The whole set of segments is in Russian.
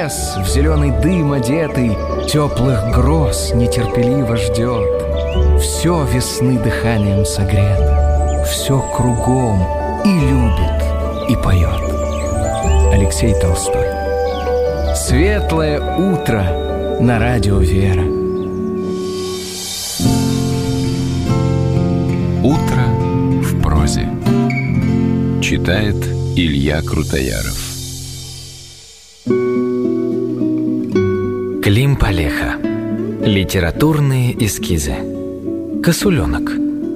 лес, в зеленый дым одетый, теплых гроз нетерпеливо ждет. Все весны дыханием согрето, все кругом и любит, и поет. Алексей Толстой. Светлое утро на радио «Вера». Утро в прозе. Читает Илья Крутояров. Клим Палеха. Литературные эскизы. Косуленок.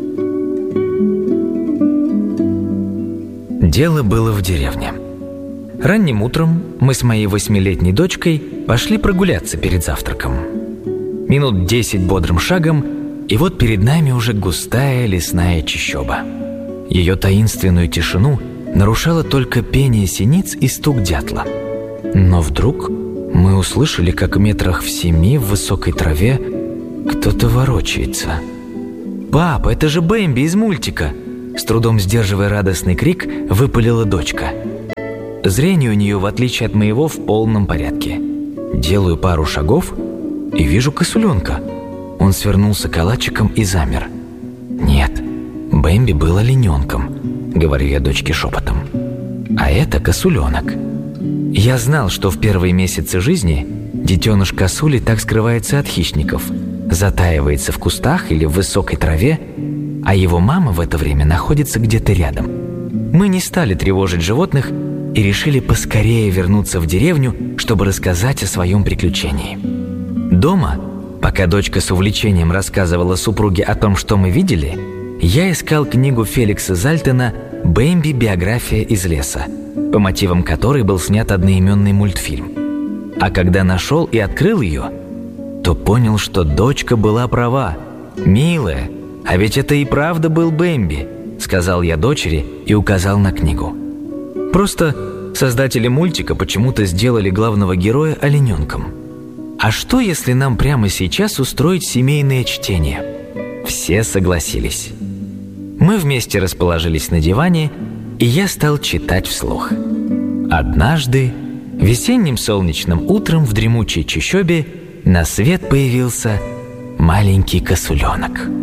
Дело было в деревне. Ранним утром мы с моей 8-летней дочкой пошли прогуляться перед завтраком. Минут 10 бодрым шагом, и вот перед нами уже густая лесная чащоба. Ее таинственную тишину нарушало только пение синиц и стук дятла. Но вдруг мы услышали, как метрах в 7 в высокой траве кто-то ворочается. «Пап, это же Бэмби из мультика!» С трудом сдерживая радостный крик, выпалила дочка. Зрение у нее, в отличие от моего, в полном порядке. Делаю пару шагов и вижу косуленка. Он свернулся калачиком и замер. «Нет, Бэмби был олененком», — говорю я дочке шепотом. «А это косуленок». Я знал, что в первые месяцы жизни детеныш косули так скрывается от хищников, затаивается в кустах или в высокой траве, а его мама в это время находится где-то рядом. Мы не стали тревожить животных и решили поскорее вернуться в деревню, чтобы рассказать о своем приключении. Дома, пока дочка с увлечением рассказывала супруге о том, что мы видели, я искал книгу Феликса Зальтена «Бэмби. Биография из леса», по мотивам которой был снят одноименный мультфильм. А когда нашел и открыл ее, то понял, что дочка была права. «Милая, а ведь это и правда был Бэмби», — сказал я дочери и указал на книгу. Просто создатели мультика почему-то сделали главного героя олененком. А что, если нам прямо сейчас устроить семейное чтение? Все согласились. Мы вместе расположились на диване, и я стал читать вслух. Однажды, весенним солнечным утром в дремучей чащобе на свет появился маленький косуленок.